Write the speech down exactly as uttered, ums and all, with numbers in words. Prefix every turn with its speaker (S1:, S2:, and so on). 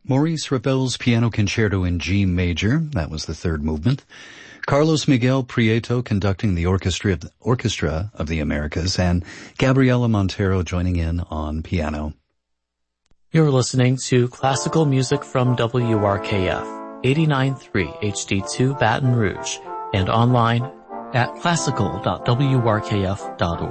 S1: Maurice Ravel's Piano Concerto in G Major, that was the third movement. Carlos Miguel Prieto conducting the Orchestra of the, Orchestra of the Americas, and Gabriela Montero joining in on piano.
S2: You're listening to classical music from W R K F, eighty-nine point three H D two Baton Rouge, and online at classical dot w r k f dot org.